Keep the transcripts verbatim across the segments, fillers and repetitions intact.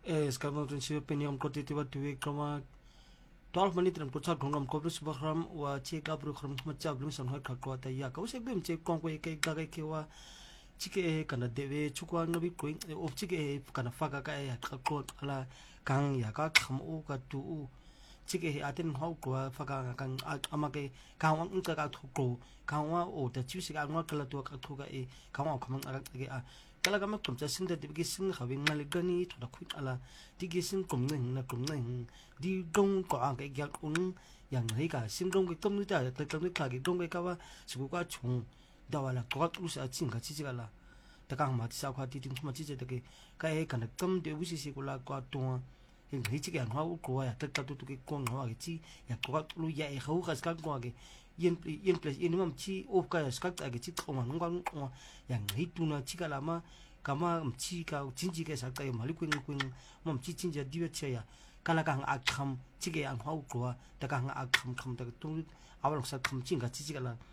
eh sekarang tu si penyam kau tiba tiba kama twelve menit ram kuchak ghongam ko bus bakhram wa che ka bru khram macha blu sang ha ka ko ta ya ka se bim che kong ko ke ga ke wa chike kana dewe chukwa no bi ko of chike kana faga ka ya ka ko ala kang ya ka kham u ka tu u chike aten hau ko faga kan ama ke ka wa ng ka ka ko ka wa o ta chu se ka ngwa kala tu ka thu ga e ka wa kham ang ke a kala ga mak tum cha sing da de gi sing ha wing ngal gani to da khu ala di gi sing kum neng na kum neng di dong ko ang ke gyak un yang hei ka sing dong ke tum ni ta ta tum ni ka ge dong ke ka wa su ka chung da wala ko ka usa chin ka chi chi la ta ka ma ti sa kha ti tin ma chi che de ke ka e ka na tum de u si si ko la ko to hin hei chi ga ha u ko ya ta ta tu ke ko ha ge chi ya ko ka lu ya e ha u ka ska ko ge yen yen place in mam chi of ka ska ta ge chi ko ma nong ka yang hei tu na chi ka la ma kama chi ka chin chi ke sa ka ma li kwing kwing mam chi chin ja di we che ya kala ka ang kham chi ke ang ha u ko ta ka ang kham kham ta tu awal sa kham chin ka chi chi ka la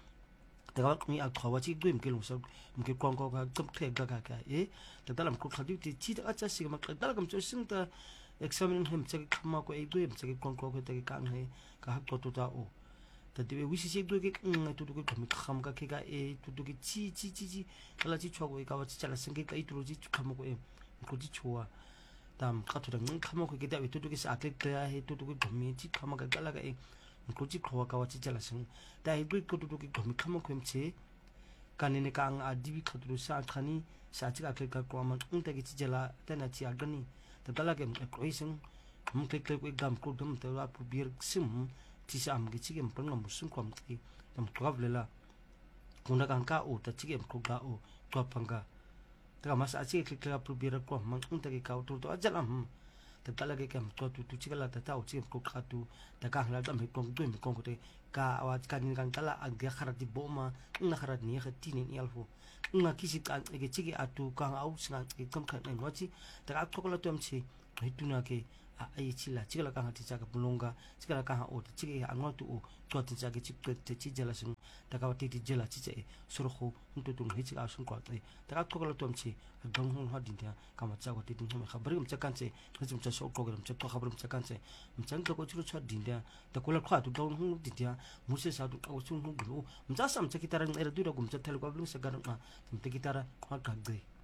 ta ka mi a khwa chi duim ke lu sa mke kong ko ka tum the ga ga ka e ta dalam ko khadi ti chi ta cha si ma ka dalam kam cho sing ta examine him che khama ko e duim che kong ko ke ta ka ang he ka ha to to ta o ta de wi si si du ke ng tu tu ke kham kham ka ke ga e tu tu ke chi chi chi chi kala chi chwa ko e ka wa chi cha la sing ke ka i tu ji kham ko e ko ji chwa tam ka tu da ng kham ko ke da tu tu ke sa ke ta he tu tu ke kham chi kham ka ga la ga e ko ji khwa ka wa chi cha la sing ta e du ko tu tu ke kham kham ko em che kanene ka ang adibi khadru sa khani sa chi ka ke ka ko ma ng ta ke chi jala ta na chi agani ta ta la ke ko ising hum ke ke ko gam ko dum ta wa pu bir sim ti sa am ge chi ke mpang ngam sun ko am ti tam to ga lela kuna kan ka o ta chi ke ko ga o to panga ta ma sa chi ke ka pu bir ko ma ng ta ke ka to to ajalam ta ta la ke kam to tu tu chi ka la ta ta o chi ko ka tu ta ka la dam he ko du me ko ko te ka awat kan kan kala ag kharat di boma na kharat ni khati ni alfo na kisi kan ke chi ke atu ka au sna ke kam khan no chi ta ka to ko la tum chi hitu na ke ai chi la chi la ka ti cha ka bulonga chi la ka o chi ke anwa tu o to ti cha ke chi ke te chi jala sing ta ka ti ti jala chi che sur khu tu tu hi chi ka sun ko te ta ka to ko la tum chi dong hon ha din ta ka ma cha ko ti tin me khabar um cha kan che chi cha so program cha to khabar um cha kan che um chang to ko chu cha din ta ta ko la kha tu dong hon din ta mu se sa tu ka sun hu glu um cha sam cha ki tarang era du ra gum cha thel ko blu sa gar ma te ki tara kha ka de